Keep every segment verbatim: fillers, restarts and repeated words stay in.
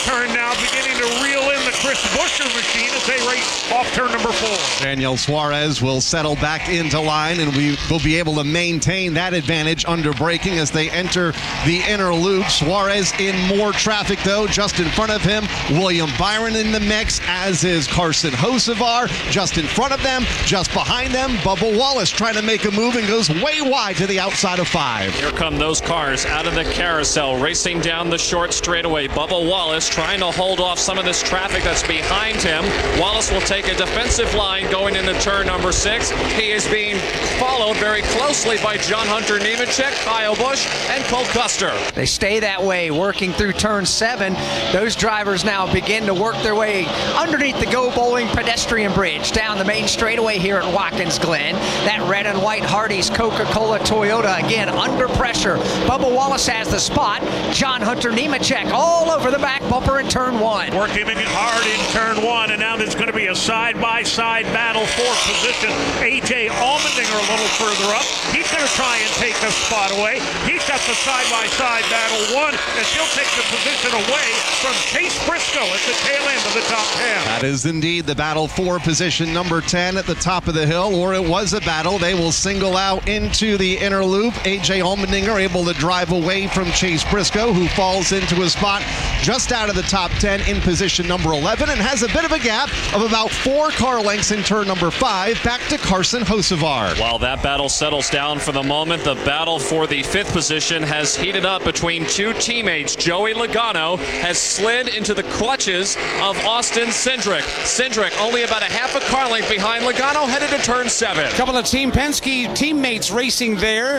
turn now, beginning to reel in the Chris Buescher machine as they race off turn number four. Daniel Suarez will settle back into line, and we will be able to maintain that advantage under braking as they enter the inner loop. Suarez in more traffic, though, just in front of him. William Byron in the mix, as is Carson Hocevar. Just in front of them, just behind them, Bubba Wallace trying to make a move and goes way wide to the outside of five. Here come those cars out of the carousel, racing down the short straightaway. Bubba Wallace trying to hold off some of this traffic that's behind him. Wallace will take a defensive line going into turn number six. He is being followed very closely by John Hunter Nemechek, Kyle Busch, and Cole Custer. They stay that way, working through turn seven. Those drivers now begin to work their way underneath the Go Bowling pedestrian bridge down the main straightaway here at Watkins Glen. That red and white Hardee's Coca-Cola Toyota again under pressure. Bubba Wallace has the spot. John Hunter Nemechek all over the back bumper in turn one. Working hard in turn one, and now there's going to be a side-by-side battle for position. A J Allmendinger a little further up. He's going to try and take the spot away. He's got the side-by-side battle one, and he'll take the position away from Chase Briscoe at the tail end of the top ten. That is indeed the battle for position number ten at the top of the hill, or it was a battle. They will single out into the inner loop. A J Allmendinger able to drive away from Chase Briscoe, who falls into a spot just out of the top ten in position number eleven and has a bit of a gap of about four car lengths in turn number five back to Carson Hocevar. While that battle settles down for the moment, the battle for the fifth position has heated up between two teammates. Joey Logano has slid into the clutches of Austin Cindric. Cindric only about a half a car length behind Logano, headed to turn seven. A couple of Team Penske teammates racing there.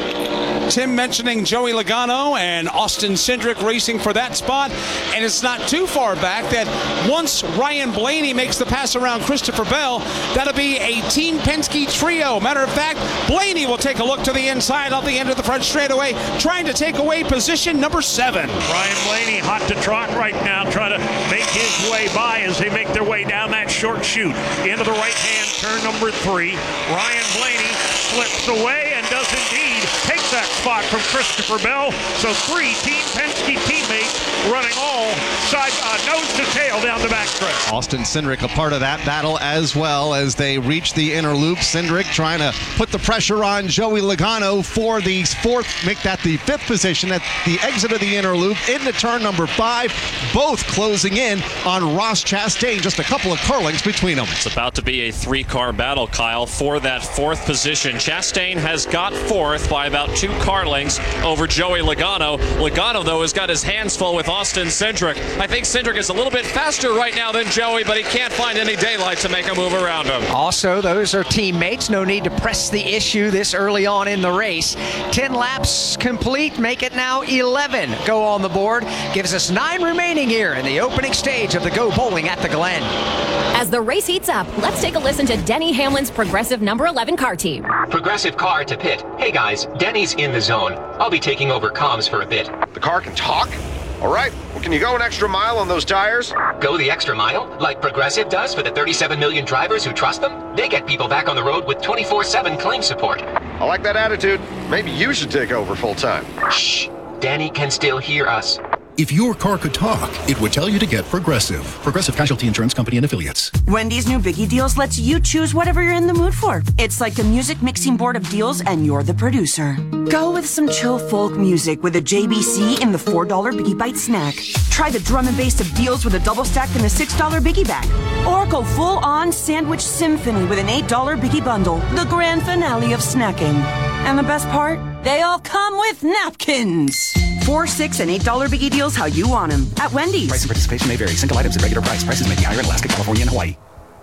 Tim mentioning Joey Logano and Austin Cindric racing for that spot. And it's not too far back that once Ryan Blaney makes the pass around Christopher Bell, that'll be a Team Penske trio. Matter of fact, Blaney will take a look to the inside off the end of the front straightaway, trying to take away position number seven. Ryan Blaney hot to trot right now, trying to make his way by as they make their way down that short chute into the right-hand turn number three. Ryan Blaney slips away and does indeed take that spot from Christopher Bell. So three Team Penske teammates running all side, uh, nose to tail down the backstretch. Austin Cindric a part of that battle as well as they reach the inner loop. Cindric trying to put the pressure on Joey Logano for the fourth, make that the fifth position at the exit of the inner loop into turn number five. Both closing in on Ross Chastain, just a couple of car lengths between them. It's about to be a three-car battle, Kyle, for that fourth position. Chastain has got fourth by about two car lengths over Joey Logano. Logano, though, has got his hands full with Austin Cindric. I think Cindric is a little bit faster right now than Joey, but he can't find any daylight to make a move around him. Also, those are teammates. No need to press the issue this early on in the race. ten laps complete, make it now eleven. Go on the board. Gives us nine remaining here in the opening stage of the Go Bowling at the Glen. As the race heats up, let's take a listen to Denny Hamlin's Progressive number eleven car team. Progressive car to pit. Hey guys, Denny's in the zone. I'll be taking over comms for a bit. The car can talk? All right, well, can you go an extra mile on those tires? Go the extra mile? Like Progressive does for the thirty-seven million drivers who trust them? They get people back on the road with twenty-four seven claim support. I like that attitude. Maybe you should take over full time. Shh, Danny can still hear us. If your car could talk, it would tell you to get Progressive. Progressive Casualty Insurance Company and Affiliates. Wendy's new Biggie Deals lets you choose whatever you're in the mood for. It's like a music mixing board of deals, and you're the producer. Go with some chill folk music with a J B C in the four dollar Biggie Bite snack. Try the drum and bass of deals with a double stack in the six dollar Biggie Bag. Or go full-on sandwich symphony with an eight dollar Biggie Bundle, the grand finale of snacking. And the best part? They all come with napkins. Four, six, and eight dollar Biggie Deals how you want them at Wendy's. Price and participation may vary. Single items at regular price. Prices may be higher in Alaska, California, and Hawaii.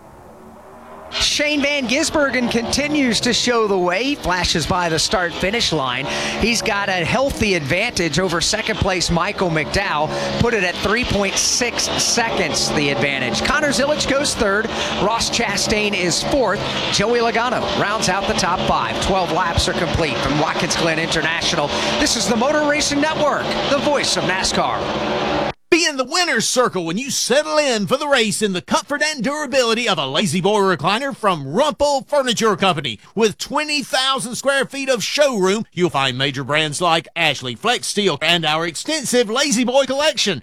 Shane Van Gisbergen continues to show the way. He flashes by the start-finish line. He's got a healthy advantage over second-place Michael McDowell. Put it at three point six seconds, the advantage. Connor Zilic goes third. Ross Chastain is fourth. Joey Logano rounds out the top five. twelve laps are complete from Watkins Glen International. This is the Motor Racing Network, the voice of NASCAR. Be in the winner's circle when you settle in for the race in the comfort and durability of a Lazy Boy recliner from Rumpel Furniture Company. With twenty thousand square feet of showroom, you'll find major brands like Ashley, Flex Steel, and our extensive Lazy Boy collection.